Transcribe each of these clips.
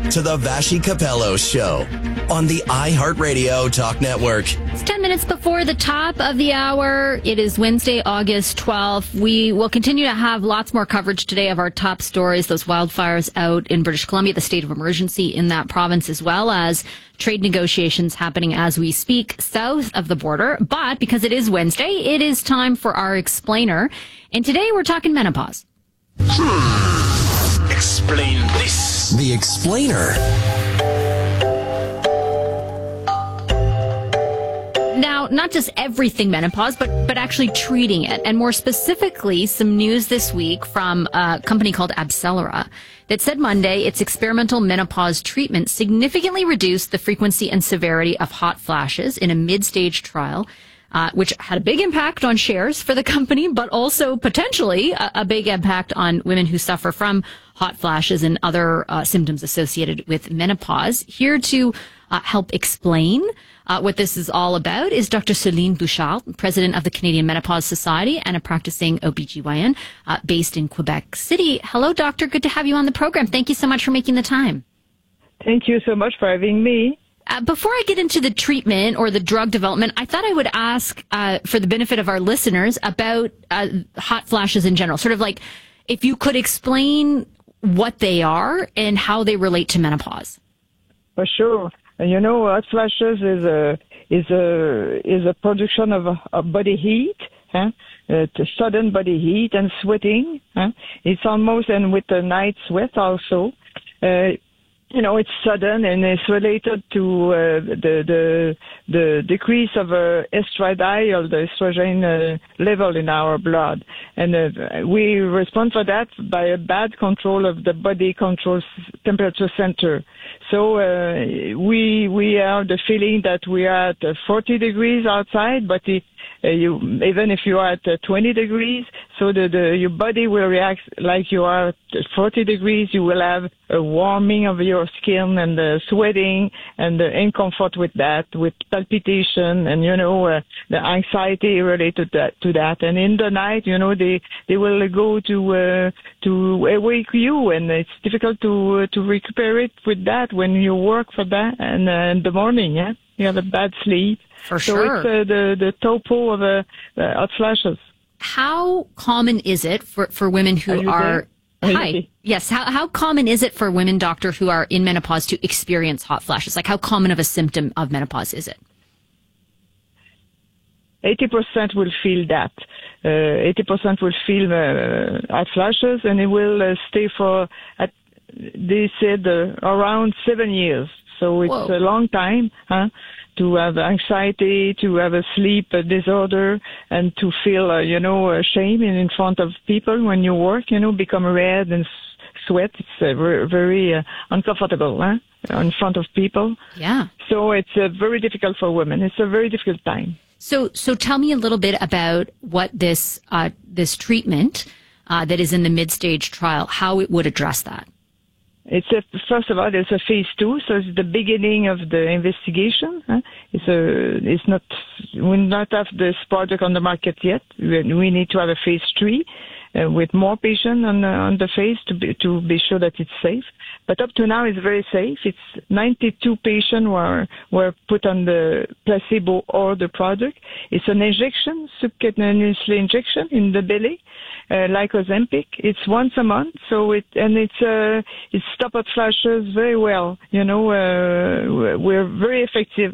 to the Vashi Capello Show on the iHeartRadio Talk Network. It's 10 minutes before the top of the hour. It is Wednesday, August 12th. We will continue to have lots more coverage today of our top stories, those wildfires out in British Columbia, the state of emergency in that province, as well as trade negotiations happening as we speak south of the border. But because it is Wednesday, it is time for our explainer. And today we're talking menopause. Explain this. The Explainer. Now, not just everything menopause, but actually treating it. And more specifically, some news this week from a company called Abcelera that said Monday its experimental menopause treatment significantly reduced the frequency and severity of hot flashes in a mid-stage trial, which had a big impact on shares for the company, but also potentially a big impact on women who suffer from hot flashes and other symptoms associated with menopause. Here to help explain what this is all about is Dr. Celine Bouchard, president of the Canadian Menopause Society and a practicing OBGYN based in Quebec City. Hello, doctor. Good to have you on the program. Thank you so much for making the time. Thank you so much for having me. Before I get into the treatment or the drug development, I thought I would ask, for the benefit of our listeners, about hot flashes in general. Sort of like, if you could explain what they are and how they relate to menopause. For sure. You know, hot flashes is a production of body heat, sudden body heat and sweating. It's almost, and with the night sweat also. You know, it's sudden and it's related to the decrease of estradiol, the estrogen level in our blood, and we respond for that by a bad control of the body control temperature center. So we have the feeling that we are at 40 degrees outside, but even if you are at 20 degrees, so your body will react like you are at 40 degrees. You will have a warming of your skin and the sweating and the discomfort with that, with palpitation and, the anxiety related to that. And in the night, they will go to awake you, and it's difficult to recuperate with that when you work for that. And in the morning, you have a bad sleep. For sure. So it's the topo of hot flashes. How common is it for women who are... Hi. Yes. How common is it for women, doctor, who are in menopause to experience hot flashes? Like, how common of a symptom of menopause is it? 80% will feel that. 80% will feel hot flashes, and it will stay for, they said, around 7 years. So it's a long time, to have anxiety, to have a sleep disorder, and to feel, shame in front of people when you work, become red and sweat. It's very uncomfortable, in front of people. Yeah. So it's very difficult for women. It's a very difficult time. So tell me a little bit about what this treatment that is in the mid-stage trial, how it would address that. First of all, it's a phase 2, so it's the beginning of the investigation. We not have this product on the market yet. We need to have a phase 3 with more patients on the phase to be sure that it's safe. But up to now, it's very safe. It's 92 patients were put on the placebo or the product. It's an injection, subcutaneously injection in the belly. Like Ozempic, it's once a month, so it stops hot flashes very well. We're very effective.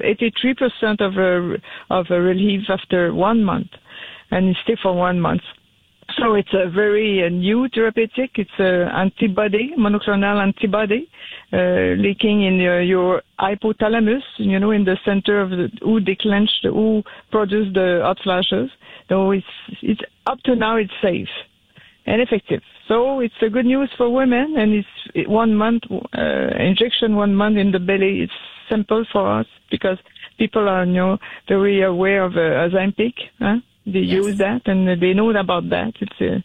83% of a relief after 1 month, and it stays for 1 month. So it's a very new therapeutic. It's an antibody, monoclonal antibody, leaking in your hypothalamus, in the center of who produce the hot flashes. So it's up to now it's safe and effective. So it's a good news for women, and it's 1 month injection, 1 month in the belly. It's simple for us because people are very aware of Ozempic. They use that and they know about that.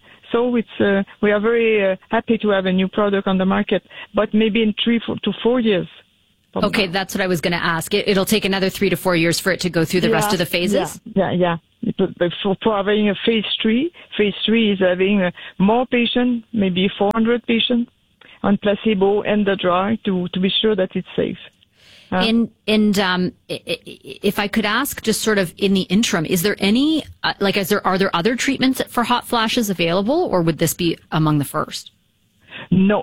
We are very happy to have a new product on the market, but maybe in 3 to 4 years. Okay, that's what I was going to ask. It'll take another 3 to 4 years for it to go through the rest of the phases? Yeah. For having a phase 3 is having more patients, maybe 400 patients on placebo and the drug to be sure that it's safe. If I could ask, just sort of in the interim, is there any are there other treatments for hot flashes available, or would this be among the first? No,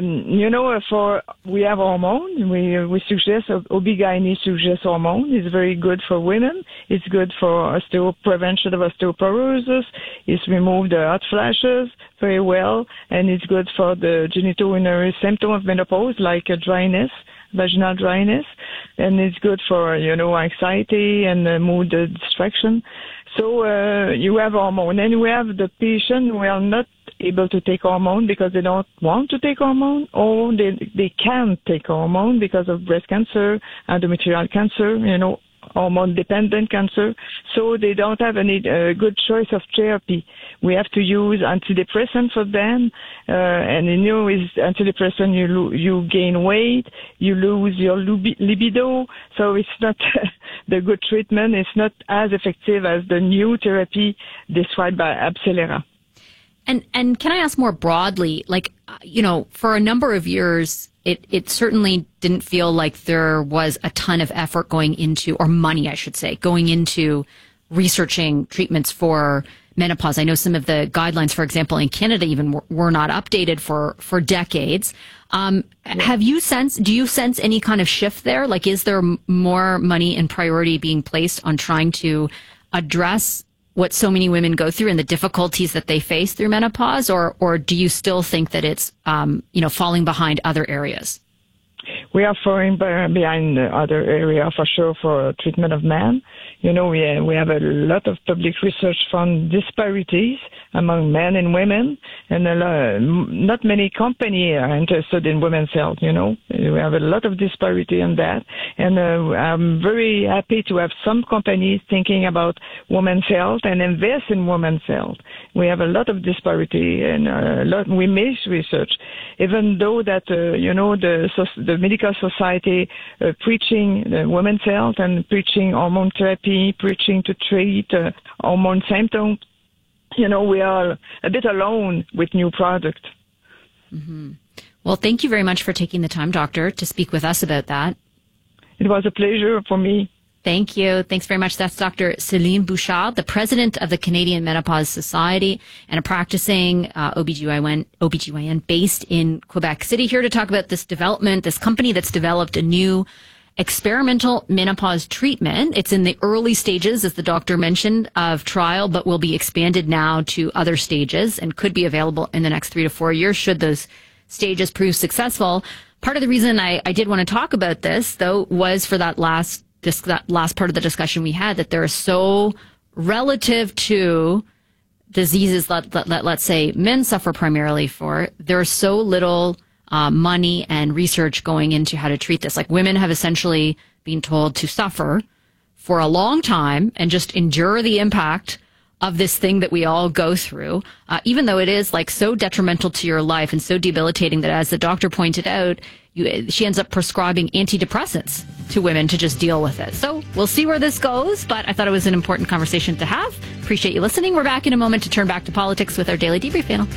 we have hormone. We suggest OB/GYN suggests hormone. It's very good for women. It's good for prevention of osteoporosis. It's removed the hot flashes very well, and it's good for the genitourinary symptom of menopause, like dryness, vaginal dryness, and it's good for anxiety and mood distraction. So you have hormone, and we have the patient who are not able to take hormone because they don't want to take hormone, or they can't take hormone because of breast cancer, endometrial cancer, hormone-dependent cancer. So they don't have any good choice of therapy. We have to use antidepressant for them, and with antidepressant you gain weight, you lose your libido. So it's not the good treatment. It's not as effective as the new therapy described by AbCellera. And can I ask more broadly, for a number of years, it certainly didn't feel like there was a ton of effort going into, or money, I should say, going into researching treatments for menopause. I know some of the guidelines, for example, in Canada even were not updated for decades. Do you sense any kind of shift there? Like, is there more money and priority being placed on trying to address what so many women go through and the difficulties that they face through menopause, or do you still think that it's, falling behind other areas? We are falling behind other area for sure for treatment of men. We have a lot of public research found disparities among men and women, and not many companies are interested in women's health. We have a lot of disparity in that, and I'm very happy to have some companies thinking about women's health and invest in women's health. We have a lot of disparity, and we miss research, even though that the medical society preaching women's health and preaching hormone therapy, preaching to treat hormone symptoms. We are a bit alone with new product. Mm-hmm. Well, thank you very much for taking the time, Doctor, to speak with us about that. It was a pleasure for me. Thank you. Thanks very much. That's Dr. Céline Bouchard, the president of the Canadian Menopause Society and a practicing OBGYN based in Quebec City, here to talk about this development, this company that's developed a new experimental menopause treatment. It's in the early stages, as the doctor mentioned, of trial, but will be expanded now to other stages and could be available in the next 3 to 4 years should those stages prove successful. Part of the reason I did want to talk about this, though, was for that last part of the discussion we had, that there are so, relative to diseases that let's say men suffer primarily for, there's so little money and research going into how to treat this. Like, women have essentially been told to suffer for a long time and just endure the impact of this thing that we all go through, even though it is so detrimental to your life and so debilitating that, as the doctor pointed out, she ends up prescribing antidepressants to women to just deal with it. So we'll see where this goes, but I thought it was an important conversation to have. Appreciate you listening. We're back in a moment to turn back to politics with our Daily Debrief panel.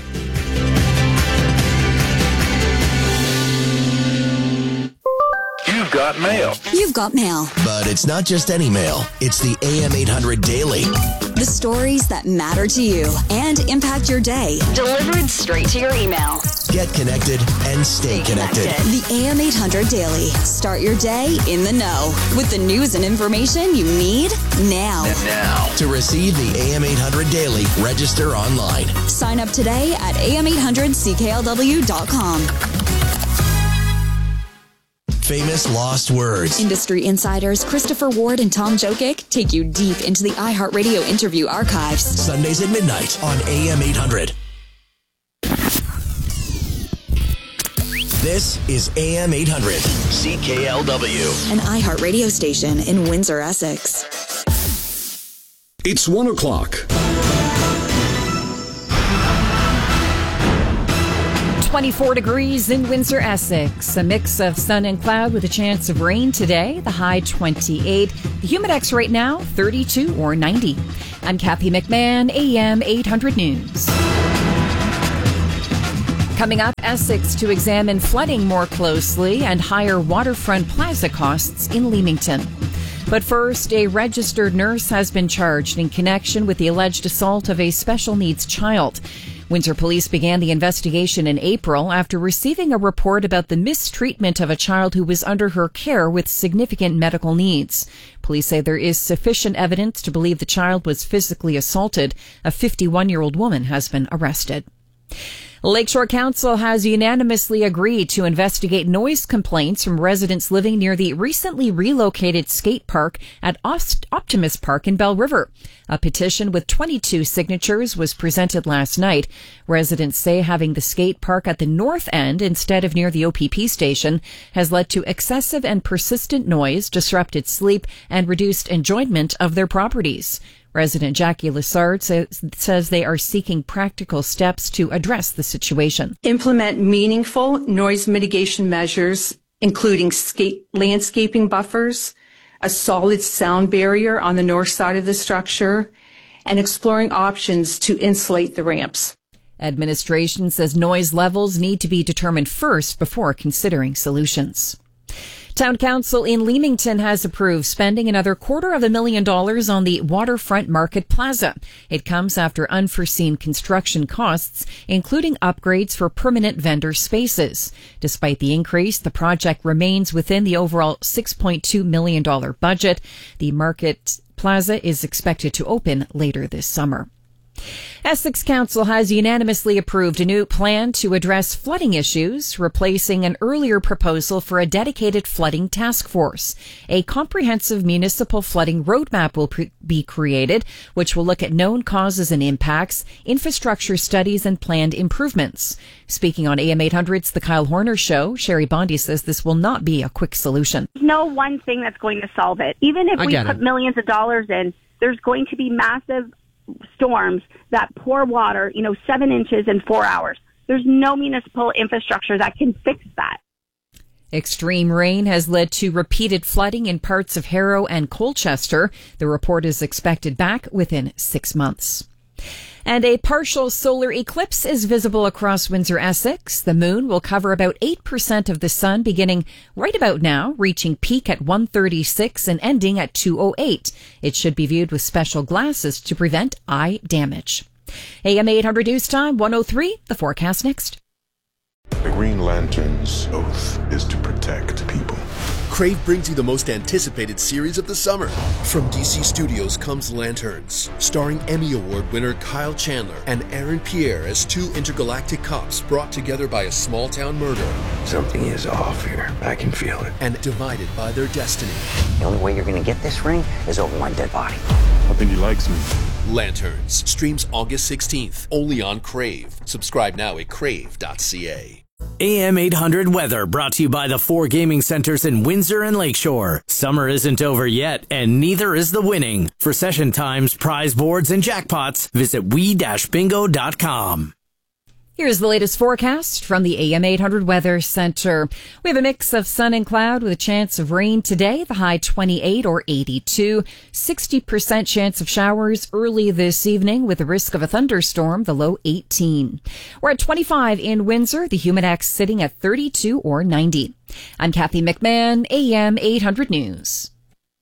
You've got mail. You've got mail. But it's not just any mail. It's the AM 800 Daily. The stories that matter to you and impact your day. Delivered straight to your email. Get connected and stay connected. The AM 800 Daily. Start your day in the know with the news and information you need now. To receive the AM 800 Daily, register online. Sign up today at am800cklw.com. Famous lost words. Industry insiders Christopher Ward and Tom Jokic take you deep into the iHeartRadio interview archives. Sundays at midnight on AM 800. This is AM 800 CKLW, an iHeartRadio station in Windsor, Essex. It's 1 o'clock. 24 degrees in Windsor, Essex. A mix of sun and cloud with a chance of rain today. The high 28. The humidex right now 32 or 90. I'm Kathy McMahon, AM 800 News. Coming up, Essex to examine flooding more closely and higher waterfront plaza costs in Leamington. But first, a registered nurse has been charged in connection with the alleged assault of a special needs child. Windsor Police began the investigation in April after receiving a report about the mistreatment of a child who was under her care with significant medical needs. Police say there is sufficient evidence to believe the child was physically assaulted. A 51-year-old woman has been arrested. Lakeshore Council has unanimously agreed to investigate noise complaints from residents living near the recently relocated skate park at Optimus Park in Bell River. A petition with 22 signatures was presented last night. Residents say having the skate park at the north end instead of near the OPP station has led to excessive and persistent noise, disrupted sleep, and reduced enjoyment of their properties. Resident Jackie Lessard says they are seeking practical steps to address the situation. Implement meaningful noise mitigation measures, including landscaping buffers, a solid sound barrier on the north side of the structure, and exploring options to insulate the ramps. Administration says noise levels need to be determined first before considering solutions. Town Council in Leamington has approved spending another $250,000 on the Waterfront Market Plaza. It comes after unforeseen construction costs, including upgrades for permanent vendor spaces. Despite the increase, the project remains within the overall $6.2 million budget. The Market Plaza is expected to open later this summer. Essex Council has unanimously approved a new plan to address flooding issues, replacing an earlier proposal for a dedicated flooding task force. A comprehensive municipal flooding roadmap will be created, which will look at known causes and impacts, infrastructure studies, and planned improvements. Speaking on AM 800's The Kyle Horner Show, Sherry Bondi says this will not be a quick solution. No one thing that's going to solve it. Even if we put millions of dollars in, there's going to be massive storms that pour water, 7 inches in 4 hours. There's no municipal infrastructure that can fix that. Extreme rain has led to repeated flooding in parts of Harrow and Colchester. The report is expected back within 6 months. And a partial solar eclipse is visible across Windsor, Essex. The moon will cover about 8% of the sun beginning right about now, reaching peak at 1:36 and ending at 2:08. It should be viewed with special glasses to prevent eye damage. AM 800 News Time, 1:03. The forecast next. The Green Lantern's oath is to protect people. Crave brings you the most anticipated series of the summer. From DC Studios comes Lanterns, starring Emmy Award winner Kyle Chandler and Aaron Pierre as two intergalactic cops brought together by a small-town murder. Something is off here. I can feel it. And divided by their destiny. The only way you're going to get this ring is over my dead body. I think he likes me. Lanterns streams August 16th, only on Crave. Subscribe now at crave.ca. AM 800 weather brought to you by the 4 gaming centers in Windsor and Lakeshore. Summer isn't over yet, and neither is the winning. For session times, prize boards, and jackpots, visit we-bingo.com. Here's the latest forecast from the AM 800 Weather Center. We have a mix of sun and cloud with a chance of rain today, the high 28 or 82. 60% chance of showers early this evening with the risk of a thunderstorm, the low 18. We're at 25 in Windsor, the Humidex sitting at 32 or 90. I'm Kathy McMahon, AM 800 News.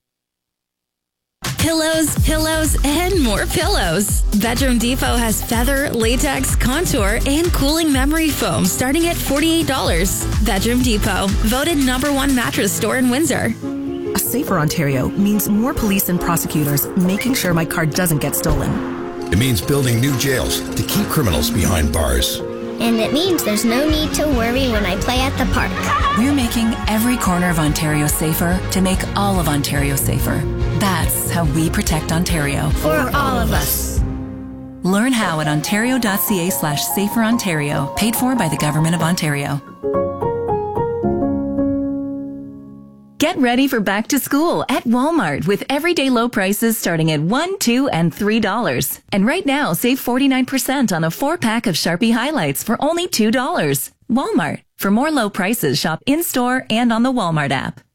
Pillows, and more pillows. Bedroom Depot has feather, latex, contour, and cooling memory foam starting at $48. Bedroom Depot, voted #1 mattress store in Windsor. A safer Ontario means more police and prosecutors making sure my car doesn't get stolen. It means building new jails to keep criminals behind bars. And it means there's no need to worry when I play at the park. We're making every corner of Ontario safer to make all of Ontario safer. That's how we protect Ontario. For all of us. Learn how at ontario.ca/saferontario, paid for by the Government of Ontario. Get ready for back to school at Walmart with everyday low prices starting at $1, $2, and $3. And right now, save 49% on a 4-pack of Sharpie highlights for only $2. Walmart. For more low prices, shop in-store and on the Walmart app.